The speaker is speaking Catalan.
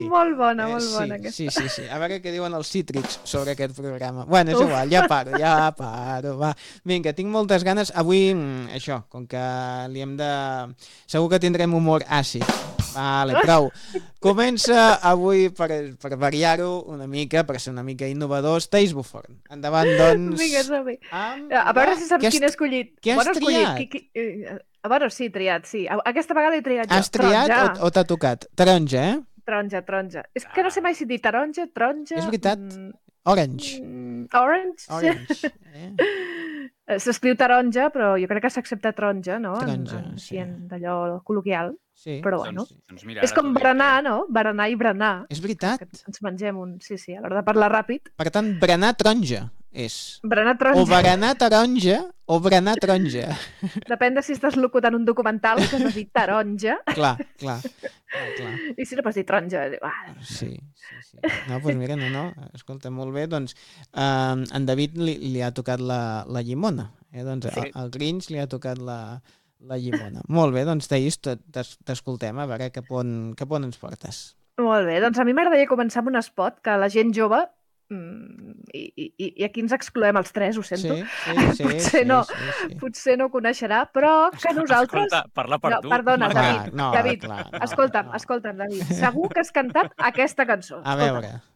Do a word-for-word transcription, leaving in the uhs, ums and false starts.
Molt bona, Eh, molt sí, bona aquesta. sí, sí, sí. A veure què diuen els cítrics sobre aquest programa. Bueno, és Uf. igual, ja paro, ja paro, va. Vinga, tinc moltes ganes. Avui, mm, això, com que li hem de... Segur que tindrem humor àcid. Vale, prou. Comença avui, per, per variar-ho una mica, per ser una mica innovadors, Taís Buforn. Endavant, doncs... Vinga, som-hi. Amb A veure la- si saps Què has- quin he escollit. què has Bueno, he escollit. triat? Qui, qui, eh, a veure, sí, triat, sí. A- Aquesta vegada he triat jo. Has triat Taronja. o, o t'ha tocat? Taronja, eh? Taronja, taronja. És que no sé mai si dir taronja, taronja... És veritat. mm, Orange. mm, Orange. Orange. Eh? Eh, S'escriu taronja, però jo crec que s'accepta taronja, no? En, Taronja, en, sí. així, en d'allò col·loquial. Sí. Però bueno. Doncs, doncs mira, És ara com t'ho dic, berenar, eh? no? Berenar i berenar. És veritat. Que ens mengem un... Sí, sí, a l'hora de parlar ràpid. Per tant, berenar taronja és. Berenar O taronja. berenar taronja o berenar taronja. Depèn de si estàs locutant un documental, que has de dir taronja, Clar, clar. clar, clar. i si no pots dir taronja. Ah, Sí, sí, sí. No, doncs mira, no, no. Escolta, molt bé. Doncs eh, en David li, li ha tocat la, la llimona. Eh? Doncs Sí. al, al Grinch li ha tocat la, la llimona. Molt bé, doncs Taís, t'es- t'escoltem, a veure cap on, cap on ens portes. molt bé, doncs a mi m'agradaria començar amb un spot que la gent jove, mm, i, i, i aquí ens excloem els tres, ho sento, Sí, sí, sí. Potser sí, no. Sí, sí. potser no coneixerà, però que nosaltres... Escolta, parla per no, tu. perdona, Marc. David, no, David, clar, no, escolta'm, no. escolta'm, David, segur que has cantat aquesta cançó. A Escolta'm. veure.